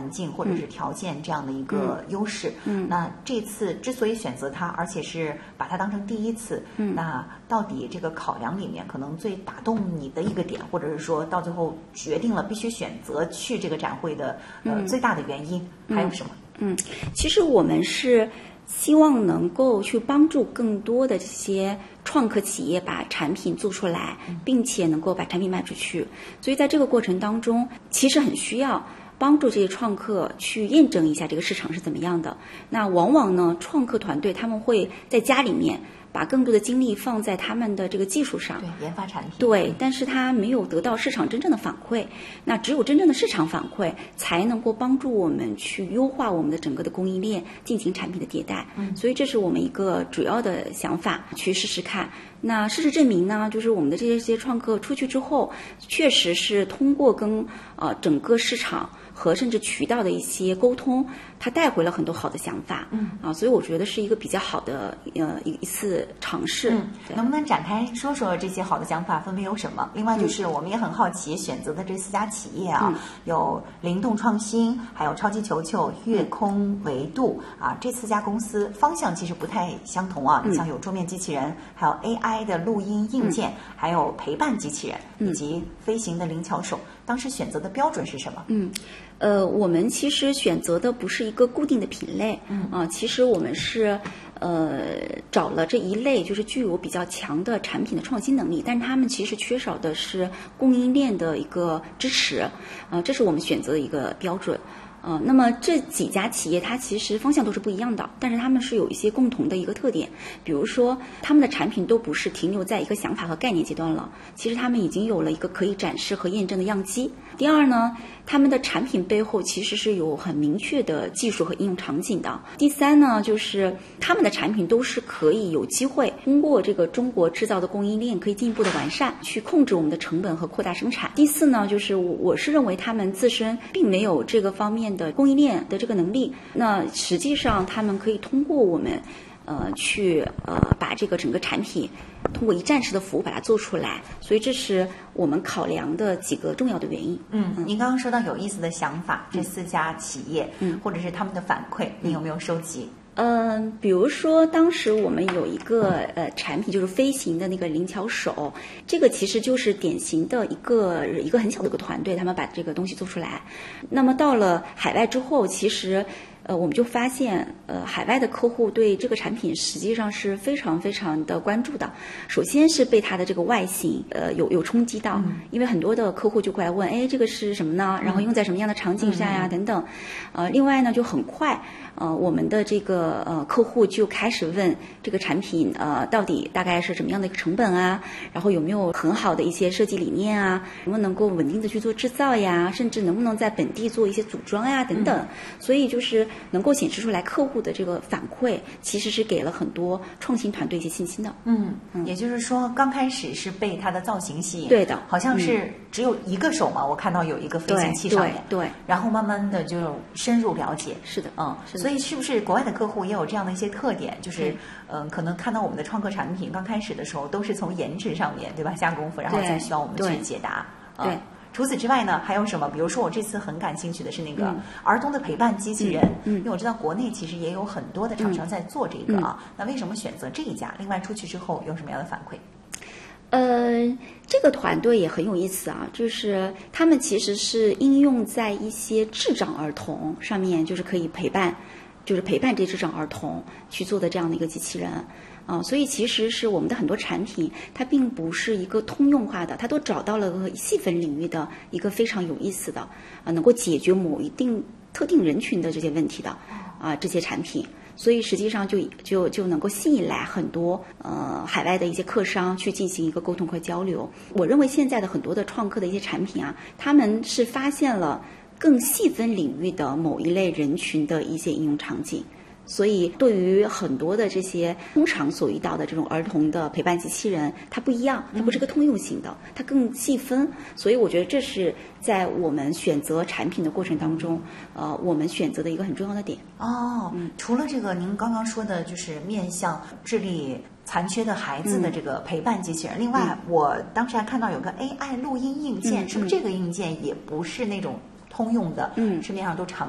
环境或者是条件这样的一个优势。那这次之所以选择它，而且是把它当成第一次，那到底这个考量里面可能最打动你的一个点，或者是说到最后决定了必须选择去这个展会的最大的原因还有什么？ 其实我们是希望能够去帮助更多的这些创客企业把产品做出来，并且能够把产品卖出去。所以在这个过程当中，其实很需要帮助这些创客去验证一下这个市场是怎么样的。那往往呢，创客团队他们会在家里面把更多的精力放在他们的这个技术上， 对，研发产品， 对，但是他没有得到市场真正的反馈。那只有真正的市场反馈，才能够帮助我们去优化我们的整个的供应链，进行产品的迭代。所以这是我们一个主要的想法，去试试看。那事实证明呢，就是我们的这些创客出去之后，确实是通过跟整个市场和甚至渠道的一些沟通，他带回了很多好的想法。所以我觉得是一个比较好的一次尝试。 能不能展开说说这些好的想法分别有什么？另外就是我们也很好奇，选择的这4家企业啊，有灵动创新，还有超级球球、月空维度啊，这4家公司方向其实不太相同啊。你像有桌面机器人，还有 AI 的录音硬件，还有陪伴机器人，以及飞行的灵巧手。当时选择的标准是什么？ 我们其实选择的不是一个固定的品类，其实我们是找了这一类就是具有比较强的产品的创新能力，但是他们其实缺少的是供应链的一个支持，这是我们选择的一个标准。那么这几家企业它其实方向都是不一样的，但是他们是有一些共同的一个特点，比如说他们的产品都不是停留在一个想法和概念阶段了，其实他们已经有了一个可以展示和验证的样机。第二呢，他们的产品背后其实是有很明确的技术和应用场景的。第三呢，就是他们的产品都是可以有机会通过这个中国制造的供应链可以进一步的完善，去控制我们的成本和扩大生产。第四呢，就是我是认为他们自身并没有这个方面的供应链的这个能力，那实际上他们可以通过我们去把这个整个产品通过一站式的服务把它做出来，所以这是我们考量的几个重要的原因。 您刚刚说到有意思的想法，这4家企业，或者是他们的反馈，你有没有收集？ 比如说当时我们有一个产品，就是飞行的那个灵巧手，这个其实就是典型的一个很小的一个团队，他们把这个东西做出来。那么到了海外之后，其实我们就发现海外的客户对这个产品实际上是非常非常的关注的。首先是被它的这个外形有冲击到，因为很多的客户就过来问，这个是什么呢？然后用在什么样的场景下呀？等等。另外呢，就很快我们的这个客户就开始问这个产品到底大概是什么样的一个成本啊，然后有没有很好的一些设计理念啊，能不能够稳定的去做制造呀，甚至能不能在本地做一些组装呀等等。所以就是能够显示出来客户的这个反馈，其实是给了很多创新团队一些信心的。 也就是说刚开始是被它的造型吸引， 对的， 好像是只有一个手嘛，我看到有一个飞行器上面， 对， 然后慢慢的就深入了解。 是的， 所以是不是国外的客户也有这样的一些特点，就是可能看到我们的创客产品刚开始的时候都是从颜值上面，对吧，下功夫，然后再需要我们去解答。 对。 除此之外呢，还有什么？比如说我这次很感兴趣的是那个儿童的陪伴机器人，因为我知道国内其实也有很多的厂商在做这个啊。那为什么选择这一家？另外出去之后有什么样的反馈？ 这个团队也很有意思啊，就是他们其实是应用在一些智障儿童上面，就是可以陪伴这些智障儿童去做的这样的一个机器人。所以其实是我们的很多产品，它并不是一个通用化的，它都找到了个细分领域的一个非常有意思的，能够解决某一定特定人群的这些问题的这些产品。所以实际上就能够吸引来很多海外的一些客商去进行一个沟通和交流。我认为现在的很多的创客的一些产品啊，他们是发现了更细分领域的某一类人群的一些应用场景。所以对于很多的这些通常所遇到的这种儿童的陪伴机器人，它不一样，它不是个通用性的，它更细分。所以我觉得这是在我们选择产品的过程当中我们选择的一个很重要的点。 除了这个您刚刚说的就是面向智力残缺的孩子的这个陪伴机器人，另外我当时还看到有个 AI 录音硬件，是不是这个硬件也不是那种通用的，市面上都常